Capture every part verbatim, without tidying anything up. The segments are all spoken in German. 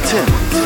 Tim.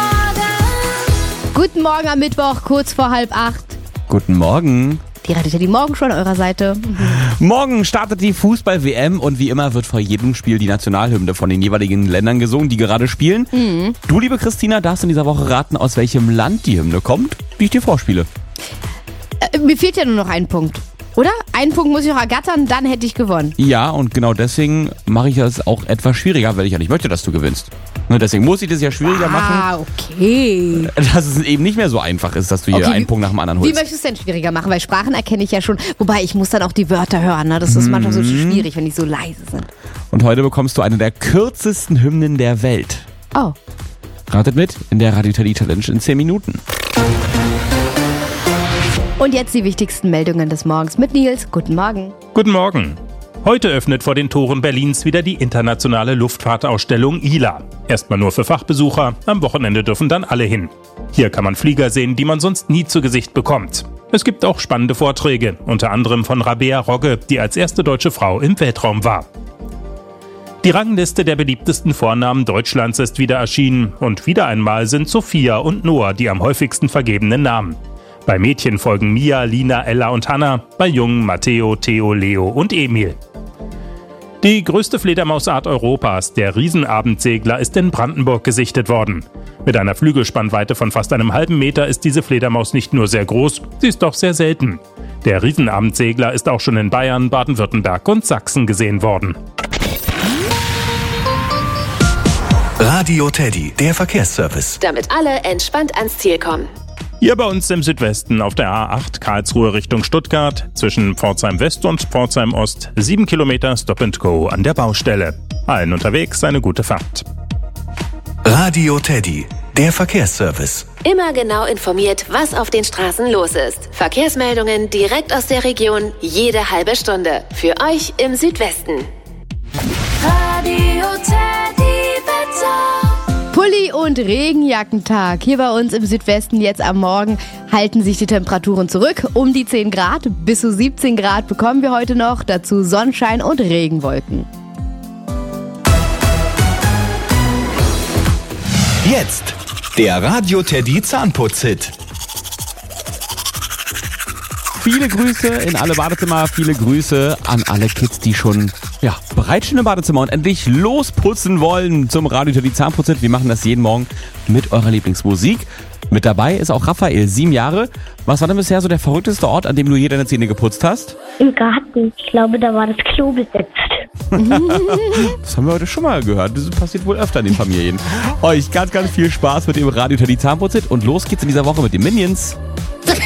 Guten Morgen am Mittwoch, kurz vor halb acht. Guten Morgen. Die rettet ja die Morgenshow an eurer Seite. Morgen startet die Fußball-W M und wie immer wird vor jedem Spiel die Nationalhymne von den jeweiligen Ländern gesungen, die gerade spielen. Mhm. Du, liebe Christina, darfst in dieser Woche raten, aus welchem Land die Hymne kommt, die ich dir vorspiele. Äh, mir fehlt ja nur noch ein Punkt. Oder? Einen Punkt muss ich noch ergattern, dann hätte ich gewonnen. Ja, und genau deswegen mache ich es auch etwas schwieriger, weil ich ja nicht möchte, dass du gewinnst. Ne, deswegen muss ich das ja schwieriger ah, machen. Ah, okay. Dass es eben nicht mehr so einfach ist, dass du hier okay, einen Punkt nach dem anderen holst. holst. Wie möchtest du es denn schwieriger machen? Weil Sprachen erkenne ich ja schon. Wobei, ich muss dann auch die Wörter hören. Ne? Das ist mhm. manchmal so schwierig, wenn die so leise sind. Und heute bekommst du eine der kürzesten Hymnen der Welt. Oh. Ratet mit in der Radio Teddy Challenge in zehn Minuten. Und jetzt die wichtigsten Meldungen des Morgens mit Nils. Guten Morgen. Guten Morgen. Heute öffnet vor den Toren Berlins wieder die internationale Luftfahrtausstellung I L A. Erstmal nur für Fachbesucher, am Wochenende dürfen dann alle hin. Hier kann man Flieger sehen, die man sonst nie zu Gesicht bekommt. Es gibt auch spannende Vorträge, unter anderem von Rabea Rogge, die als erste deutsche Frau im Weltraum war. Die Rangliste der beliebtesten Vornamen Deutschlands ist wieder erschienen und wieder einmal sind Sophia und Noah die am häufigsten vergebenen Namen. Bei Mädchen folgen Mia, Lina, Ella und Hanna, bei Jungen Matteo, Theo, Leo und Emil. Die größte Fledermausart Europas, der Riesenabendsegler, ist in Brandenburg gesichtet worden. Mit einer Flügelspannweite von fast einem halben Meter ist diese Fledermaus nicht nur sehr groß, sie ist auch sehr selten. Der Riesenabendsegler ist auch schon in Bayern, Baden-Württemberg und Sachsen gesehen worden. Radio Teddy, der Verkehrsservice. Damit alle entspannt ans Ziel kommen. Hier bei uns im Südwesten auf der A acht Karlsruhe Richtung Stuttgart zwischen Pforzheim West und Pforzheim Ost sieben Kilometer Stop and Go an der Baustelle. Allen unterwegs eine gute Fahrt. Radio Teddy, der Verkehrsservice. Immer genau informiert, was auf den Straßen los ist. Verkehrsmeldungen direkt aus der Region, jede halbe Stunde. Für euch im Südwesten. Radio Teddy Wetter. Pulli- und Regenjackentag. Hier bei uns im Südwesten jetzt am Morgen halten sich die Temperaturen zurück. Um die zehn Grad, bis zu siebzehn Grad bekommen wir heute noch. Dazu Sonnenschein und Regenwolken. Jetzt der Radio Teddy Zahnputz-Hit. Viele Grüße in alle Badezimmer, viele Grüße an alle Kids, die schon ja, bereitstehen im Badezimmer und endlich losputzen wollen zum Radio Teddy Zahnputz-Hit. Wir machen das jeden Morgen mit eurer Lieblingsmusik. Mit dabei ist auch Raphael, sieben Jahre. Was war denn bisher so der verrückteste Ort, an dem du je deine Zähne geputzt hast? Im Garten. Ich glaube, da war das Klo besetzt. Das haben wir heute schon mal gehört. Das passiert wohl öfter in den Familien. Euch ganz, ganz viel Spaß mit dem Radio Teddy Zahnputz-Hit und los geht's in dieser Woche mit den Minions.